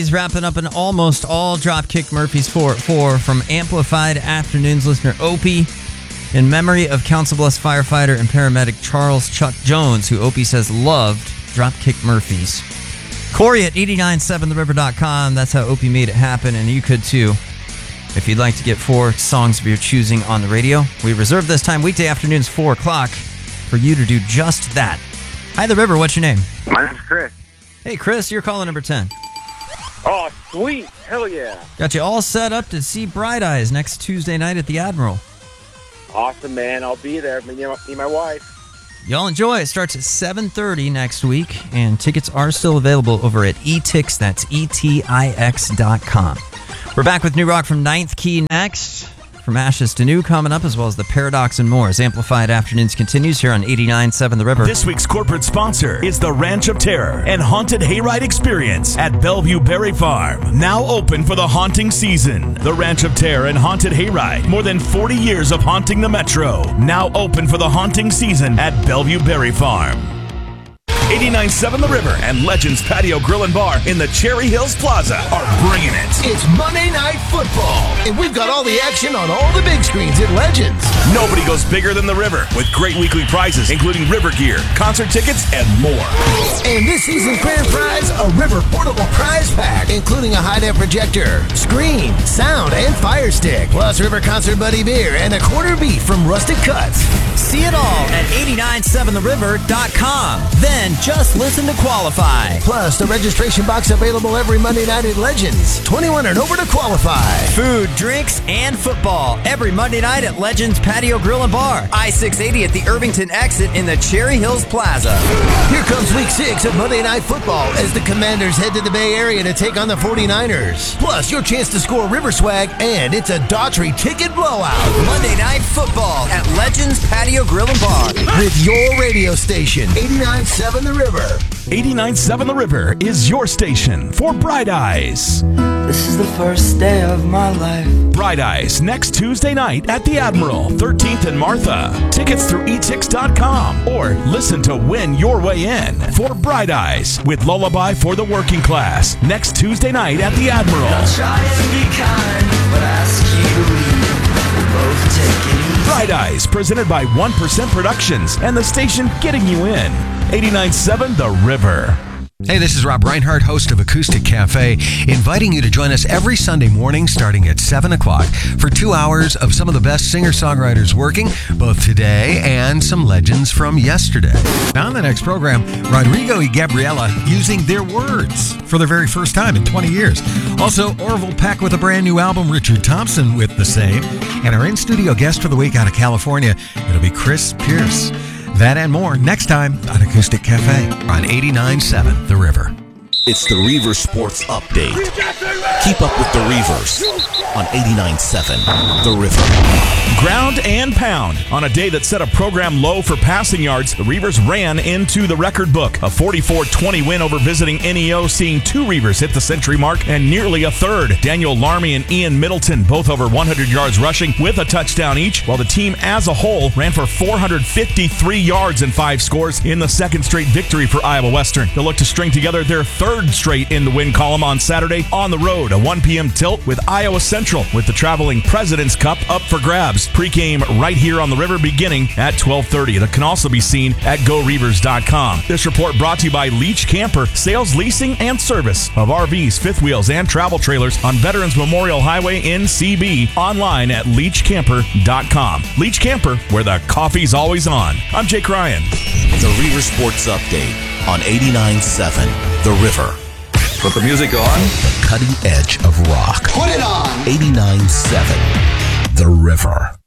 He's wrapping up an almost all Dropkick Murphys 4 at 4 from Amplified Afternoons listener Opie in memory of Council Bluffs firefighter and paramedic Charles Chuck Jones, who Opie says loved Dropkick Murphys. Corey at 897theriver.com. That's how Opie made it happen, and you could too. If you'd like to get 4 songs of your choosing on the radio, we reserve this time weekday afternoons 4 o'clock for you to do just that. Hi, The River. What's your name? My name's Chris. Hey, Chris. You're calling number 10. Oh, sweet. Hell yeah. Got you all set up to see Bright Eyes next Tuesday night at the Admiral. Awesome, man. I'll be there. Me and my wife. Y'all enjoy. It starts at 7:30 next week, and tickets are still available over at eTix. That's ETIX.com. We're back with new rock from Ninth Key next. From Ashes to New coming up, as well as The Paradox and more, as Amplified Afternoons continues here on 89.7 The River. This week's corporate sponsor is the Ranch of Terror and Haunted Hayride Experience at Bellevue Berry Farm. Now open for the haunting season. The Ranch of Terror and Haunted Hayride. More than 40 years of haunting the Metro. Now open for the haunting season at Bellevue Berry Farm. 89.7 The River and Legends Patio Grill and Bar in the Cherry Hills Plaza are bringing it. It's Monday Night Football, and we've got all the action on all the big screens at Legends. Nobody goes bigger than The River with great weekly prizes, including River gear, concert tickets, and more. And this season's grand prize, a River portable prize pack, including a high-def projector, screen, sound, and fire stick, plus River Concert Buddy beer and a quarter beef from Rustic Cuts. See it all at 897theriver.com. Then just listen to qualify. Plus, the registration box available every Monday night at Legends. 21 and over to qualify. Food, drinks, and football every Monday night at Legends Patio Grill and Bar. I-680 at the Irvington exit in the Cherry Hills Plaza. Here comes week 6 of Monday Night Football as the Commanders head to the Bay Area to take on the 49ers. Plus, your chance to score River swag, and it's a Daughtry ticket blowout. Monday Night Football at Legends Patio Grill and Bar. With your radio station, 89.7 The River. 89.7 The River is your station for Bright Eyes. This is the first day of my life. Bright Eyes next Tuesday night at the Admiral, 13th and Martha. Tickets through etix.com or listen to Win Your Way In for Bright Eyes with Lullaby for the Working Class next Tuesday night at the Admiral. I'll try to be kind, but ask you to leave. We'll both take it easy. Bright Eyes, presented by 1% Productions and the station getting you in. 89.7 The River. Hey, this is Rob Reinhardt, host of Acoustic Cafe, inviting you to join us every Sunday morning starting at 7 o'clock for 2 hours of some of the best singer-songwriters working, both today and some legends from yesterday. Now on the next program, Rodrigo y Gabriela using their words for the very first time in 20 years. Also, Orville Peck with a brand new album, Richard Thompson with the same, and our in-studio guest for the week out of California, it'll be Chris Pierce. That and more next time on Acoustic Cafe on 89.7 The River. It's the Reaver Sports Update. Keep up with the Reavers on 89.7 The River. Ground and pound. On a day that set a program low for passing yards, the Reavers ran into the record book. A 44-20 win over visiting NEO, seeing 2 Reavers hit the century mark and nearly a third. Daniel Larmy and Ian Middleton, both over 100 yards rushing with a touchdown each, while the team as a whole ran for 453 yards and 5 scores in the second straight victory for Iowa Western. They'll look to string together their third straight in the win column on Saturday on the road. A 1 p.m. tilt with Iowa Central, with the traveling President's Cup up for grabs. Pre-game right here on the River beginning at 12:30. That can also be seen at GoReavers.com. This report brought to you by Leach Camper, sales, leasing, and service of RVs, fifth wheels, and travel trailers on Veterans Memorial Highway in CB. Online at LeachCamper.com. Leach Camper, where the coffee's always on. I'm Jake Ryan. The Reaver Sports Update on 89.7 The River. Put the music on. The cutting edge of rock. Put it on. 89.7 The River.